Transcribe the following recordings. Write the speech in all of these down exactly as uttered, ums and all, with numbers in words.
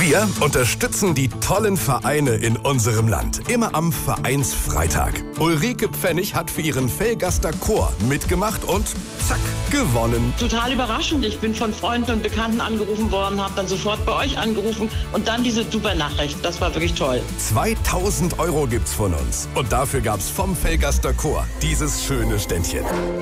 Wir unterstützen die tollen Vereine in unserem Land. Immer am Vereinsfreitag. Ulrike Pfennig hat für ihren Velgaster Chor mitgemacht und zack, gewonnen. Total überraschend. Ich bin von Freunden und Bekannten angerufen worden, habe dann sofort bei euch angerufen und dann diese super Nachricht. Das war wirklich toll. zweitausend Euro gibt's von uns. Und dafür gab's vom Velgaster Chor dieses schöne Ständchen.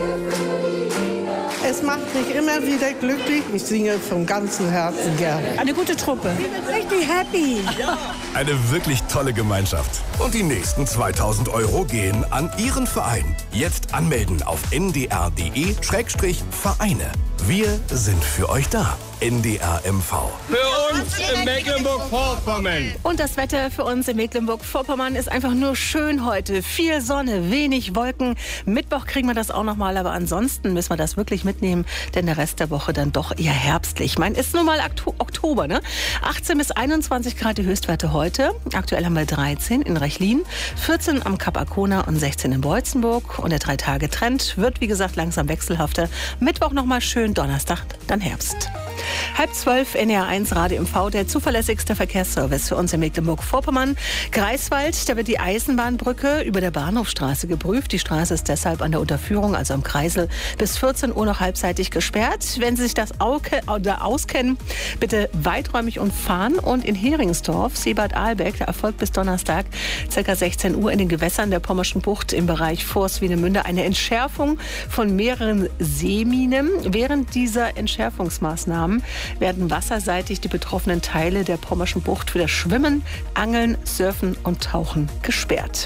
Es macht mich immer wieder glücklich. Ich singe vom ganzen Herzen gerne. Eine gute Truppe. Ich bin richtig happy. Ja. Eine wirklich tolle Gemeinschaft. Und die nächsten zweitausend Euro gehen an Ihren Verein. Jetzt anmelden auf n d r punkt d e Schrägstrich Vereine. Wir sind für euch da. N D R M V. Für uns in Mecklenburg-Vorpommern. Und das Wetter für uns in Mecklenburg-Vorpommern ist einfach nur schön heute. Viel Sonne, wenig Wolken. Mittwoch kriegen wir das auch noch mal, aber ansonsten müssen wir das wirklich mitnehmen, denn der Rest der Woche dann doch eher herbstlich. Ich meine, ist nun mal Oktober, ne? achtzehn bis einundzwanzig Grad die Höchstwerte heute. Aktuell haben wir dreizehn in Rechlin, vierzehn am Kap Arkona und sechzehn in Beutzenburg. Und der Drei-Tage-Trend wird, wie gesagt, langsam wechselhafter. Mittwoch noch mal schön, Donnerstag dann Herbst. Halb zwölf, N D R eins Radio M V, der zuverlässigste Verkehrsservice für uns in Mecklenburg-Vorpommern. Greifswald, da wird die Eisenbahnbrücke über der Bahnhofstraße geprüft. Die Straße ist deshalb an der Unterführung, also am Kreisel, bis vierzehn Uhr noch halbseitig gesperrt. Wenn Sie sich das auskennen, bitte weiträumig umfahren. Und in Heringsdorf, Seebad-Ahlbeck, da erfolgt bis Donnerstag ca. sechzehn Uhr in den Gewässern der Pommerschen Bucht im Bereich Forst-Swinemünde eine Entschärfung von mehreren Seeminen. Während dieser Entschärfungsmaßnahmen werden wasserseitig die betroffenen Teile der Pommerschen Bucht für das Schwimmen, Angeln, Surfen und Tauchen gesperrt.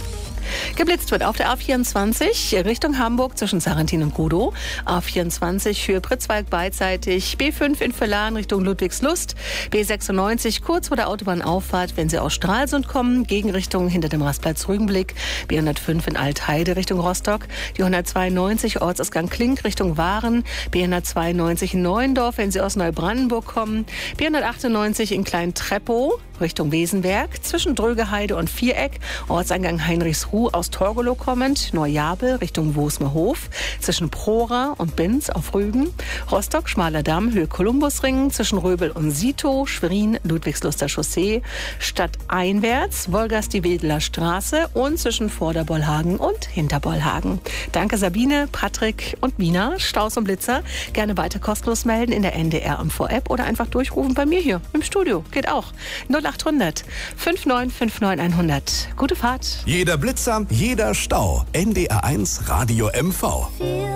Geblitzt wird auf der A vierundzwanzig Richtung Hamburg zwischen Sarrentin und Godow. A vierundzwanzig für Pritzwalk beidseitig. B fünf in Villaren Richtung Ludwigslust. B sechsundneunzig kurz vor der Autobahnauffahrt, wenn Sie aus Stralsund kommen, Gegenrichtung hinter dem Rastplatz Rügenblick. B hundertfünf in Altheide Richtung Rostock. Die hundertzweiundneunzig Ortsausgang Klink Richtung Waren. B hundertzweiundneunzig in Neuendorf, wenn Sie aus Neubrandenburg kommen. B hundertachtundneunzig in Klein-Treppow Richtung Wesenberg. Zwischen Drögeheide und Viereck. Ortseingang Heinrichsruh aus Torgelow kommend. Neujabel Richtung Wosmerhof. Zwischen Prora und Binz auf Rügen. Rostock, Schmaler Damm, Höhe Kolumbusring. Zwischen Röbel und Sito. Schwerin, Ludwigsluster Chaussee. Stadteinwärts, Wolgast-die-Wedeler Straße. Und zwischen Vorderbollhagen und Hinterbollhagen. Danke Sabine, Patrick und Mina. Staus und Blitzer. Gerne weiter kostenlos melden in der N D R M V-App oder einfach durchrufen bei mir hier im Studio. Geht auch. null achthundert neunundfünfzig neunundfünfzig hundert. Gute Fahrt. Jeder Blitzer, jeder Stau. N D R eins Radio M V.